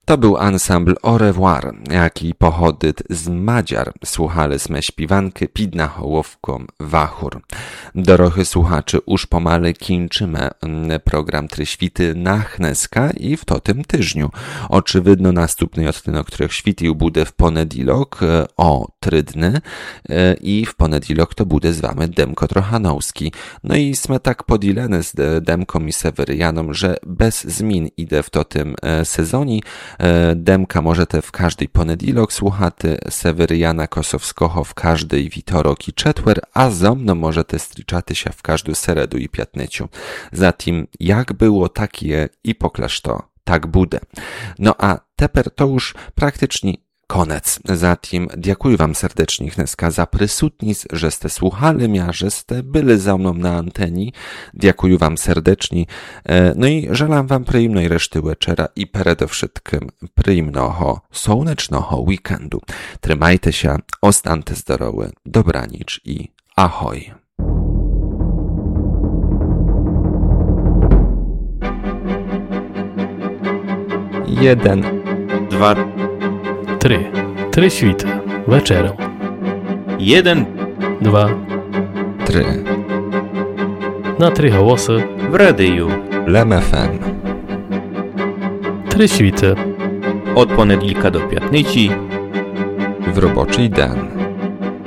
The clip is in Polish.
To był ansambl Au revoir, jaki pochodit z Maďar. Słuchali sme śpiwanky Pidna Hołowkom Vahur. Dorohy słuchaczy, už pomale kinczymy program Tryświty na Chneska i w to tym tyżniu. Oczyvidno następny odcinek, których świtił bude w ponedilok o 3 dny i w ponedilok to bude z wami Demko Trochanowski. No i sme tak podilene z Demkom i Seweryjanom, że bez zmin idę w to tym sezonie. Demka możecie w każdy ponedilok słuchaty, Seweryjana Kosowskiego w każdy witorok i czetwer, a ze mną możecie striczaty się w każdą seredu i piatneciu. Zatim jak było, tak je i poklaż to, tak bude. No a teper to już praktycznie konec. Zatim dziękuję wam serdecznie dneska za prysutnis, że ste słuchali mnie, że ste byli za mną na anteni. Dziękuję wam serdecznie. No i żelam wam przyjemnej reszty wieczera i przede wszystkim przyjemnego, słonecznego weekendu. Trzymajcie się, ostańcie zdrowy, dobranic i ahoj. Jeden, dwa, Trzy świty, wieczerą. 1, 2, 3. na 3 głosy w radiu. Lem FM. 3 świty. Od ponedilka do piatnici W roboczy den.